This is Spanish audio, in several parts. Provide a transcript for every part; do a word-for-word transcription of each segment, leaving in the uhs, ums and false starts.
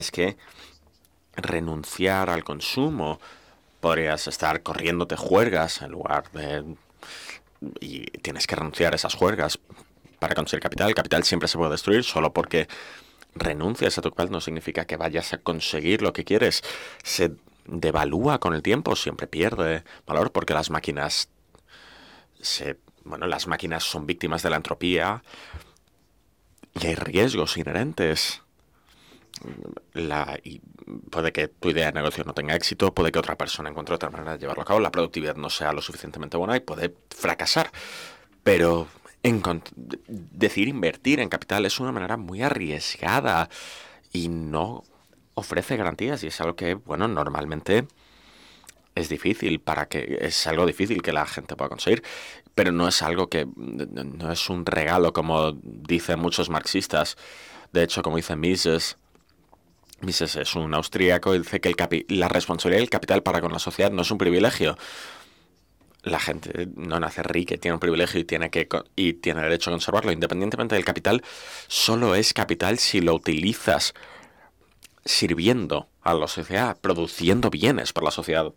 es que renunciar al consumo. Podrías estar corriéndote juergas en lugar de... Y tienes que renunciar a esas juergas para conseguir capital. El capital siempre se puede destruir solo porque renuncias a tu capital no significa que vayas a conseguir lo que quieres. Se devalúa con el tiempo, siempre pierde valor porque las máquinas se... Bueno, las máquinas son víctimas de la entropía y hay riesgos inherentes. La, y puede que tu idea de negocio no tenga éxito, puede que otra persona encuentre otra manera de llevarlo a cabo, la productividad no sea lo suficientemente buena y puede fracasar. Pero en, decir invertir en capital es una manera muy arriesgada y no ofrece garantías y es algo que, bueno, normalmente es difícil para que es algo difícil que la gente pueda conseguir, pero no es algo que no es un regalo como dicen muchos marxistas. De hecho, como dice Mises, Mises es un austríaco y dice que el capi la responsabilidad del capital para con la sociedad no es un privilegio. La gente no nace rica, tiene un privilegio y tiene, que, y tiene derecho a conservarlo. Independientemente del capital, solo es capital si lo utilizas sirviendo a la sociedad, produciendo bienes para la sociedad.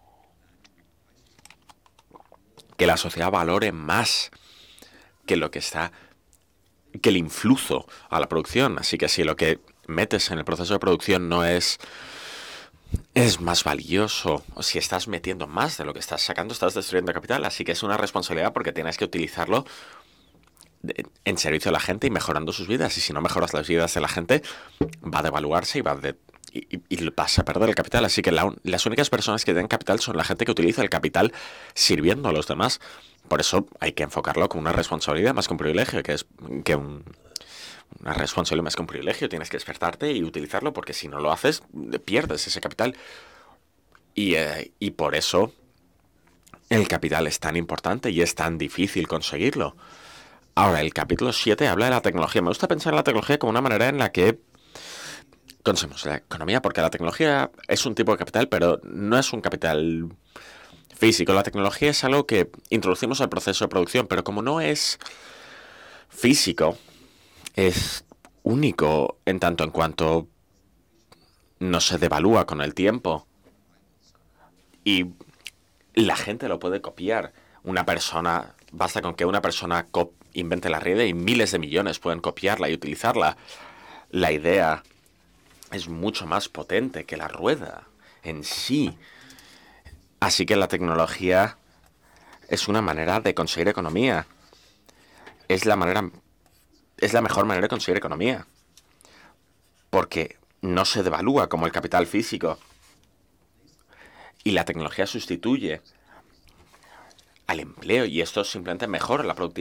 Que la sociedad valore más que lo que está, que el influjo a la producción. Así que si lo que metes en el proceso de producción no es es más valioso, o si estás metiendo más de lo que estás sacando, estás destruyendo capital. Así que es una responsabilidad porque tienes que utilizarlo en servicio a la gente y mejorando sus vidas. Y si no mejoras las vidas de la gente, va a devaluarse y va de, y, y vas a perder el capital. Así que la, las únicas personas que tienen capital son la gente que utiliza el capital sirviendo a los demás. Por eso hay que enfocarlo como una responsabilidad más que un privilegio, que es que un, una responsabilidad más que un privilegio. Tienes que despertarte y utilizarlo porque si no lo haces, pierdes ese capital. Y, eh, y por eso el capital es tan importante y es tan difícil conseguirlo. Ahora, el capítulo siete habla de la tecnología. Me gusta pensar en la tecnología como una manera en la que conseguimos la economía, porque la tecnología es un tipo de capital, pero no es un capital físico. La tecnología es algo que introducimos al proceso de producción, pero como no es físico, es único en tanto en cuanto no se devalúa con el tiempo. Y la gente lo puede copiar. Una persona, basta con que una persona invente la red y miles de millones pueden copiarla y utilizarla. La idea es mucho más potente que la rueda en sí. Así que la tecnología es una manera de conseguir economía. Es la manera, es la mejor manera de conseguir economía. Porque no se devalúa como el capital físico. Y la tecnología sustituye al empleo y esto simplemente mejora la productividad.